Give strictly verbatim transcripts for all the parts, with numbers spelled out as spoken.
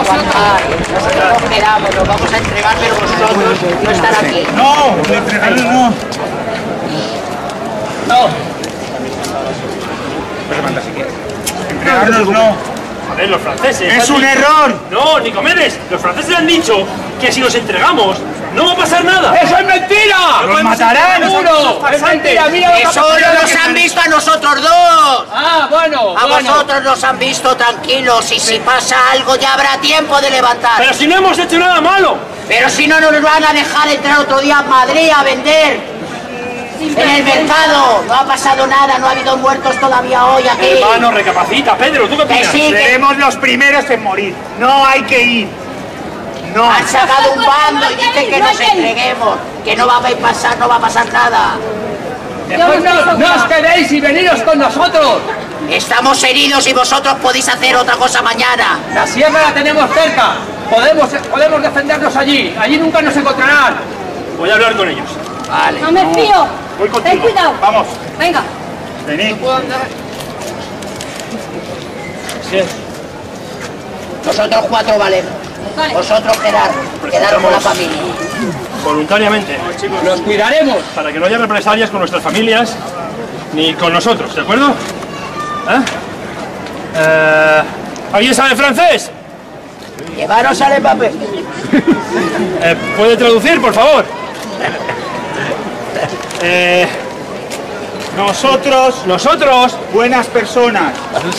aguantar. Nosotros nos quedamos, nos vamos a entregar, pero vosotros no estar aquí. No, entregarnos no. No. Entregarnos no. A ver, los franceses... ¡Es un dicho... error! No, Nicomedes, los franceses han dicho que si nos entregamos no va a pasar nada. ¡Eso es mentira! ¡Nos matarán! ¡Seguro! ¡Es mentira! ¡Mira lo que ha Eso pasado! no nos han visto a nosotros dos. ¡Ah, bueno! A bueno. vosotros nos han visto tranquilos y si pasa algo ya habrá tiempo de levantar. Pero si no hemos hecho nada malo. Pero si no nos van a dejar entrar otro día a Madrid a vender. En el mercado no ha pasado nada, no ha habido muertos todavía hoy aquí. Hermano, recapacita, Pedro, ¿tú qué Que opinas? sí, que Seremos los primeros en morir. No hay que ir. No. han sacado un bando y dicen que nos entreguemos, que no va a pasar, no va a pasar nada. Después no, no os quedéis y veniros con nosotros. Estamos heridos y vosotros podéis hacer otra cosa mañana. La sierra la tenemos cerca. Podemos, podemos defendernos allí. Allí nunca nos encontrarán. Voy a hablar con ellos. Vale. No me fío. Voy contigo. Ten cuidado. Vamos. Venga. Venid. Nosotros cuatro valemos. Vale. Vosotros quedar, quedaros con la familia. Voluntariamente. Los cuidaremos. Para que no haya represalias con nuestras familias ni con nosotros, ¿de acuerdo? ¿Eh? Eh, ¿Alguien sabe francés? Llevaros al papel. Eh, ¿Puede traducir, por favor? Eh, Nosotros, nosotros buenas personas.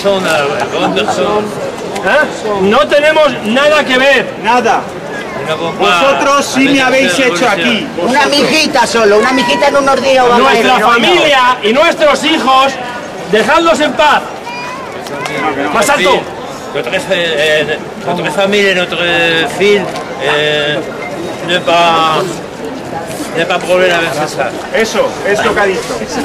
¿eh? no tenemos nada que ver. Nada. Vosotros sí me habéis hecho aquí. Una mijita solo, una mijita en unos días. va a Nuestra caer, no, familia y nuestros hijos, dejadlos en paz. Más alto. Notre, euh, notre famille et notre fille euh, ne pas ne pas problème avec ça. Eso, es lo que ha dicho.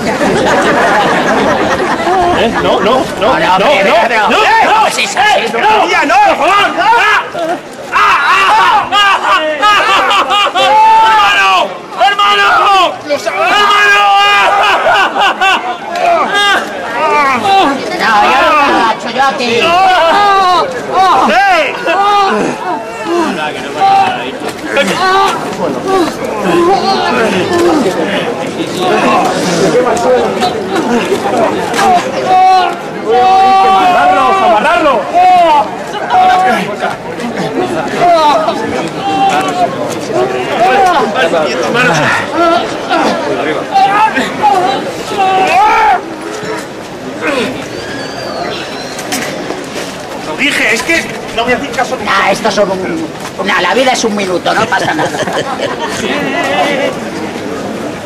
¿Eh? No, no, no, no, no, no, no, no, no, no, no, no, sí, sí, sí, no, no. ¡Ya, no! por favor. ¡Ah! ¡Ah! ¡Ah! ¡Ah! ¡Hermano! ¡Hermano! ¡Hermano! No, yo no me agacho, yo a ti. ¡Hey! ¡Amarrarlos! ¡Amarrarlos! Lo dije, es que no voy a hacer caso. Nah, esto son un... Nah, la vida es un minuto, no pasa nada.